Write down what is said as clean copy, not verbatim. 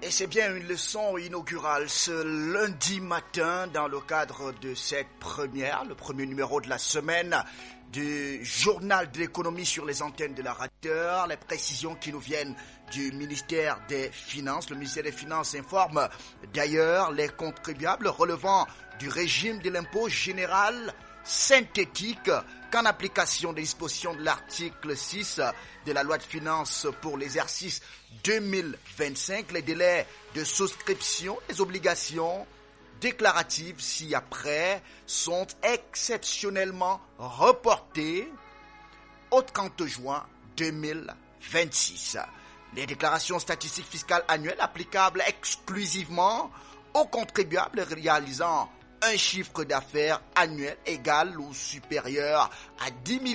Et c'est bien une leçon inaugurale ce lundi matin dans le cadre de cette le premier numéro de la semaine du journal de l'économie sur les antennes de la radio. Les précisions qui nous viennent du ministère des Finances. Le ministère des Finances informe d'ailleurs les contribuables relevant du régime de l'impôt général synthétique qu'en application des dispositions de l'article 6 de la loi de finances pour l'exercice 2025, les délais de souscription des obligations déclaratives ci-après sont exceptionnellement reportés au 30 juin 2026. Les déclarations statistiques fiscales annuelles applicables exclusivement aux contribuables réalisant un chiffre d'affaires annuel égal ou supérieur à 10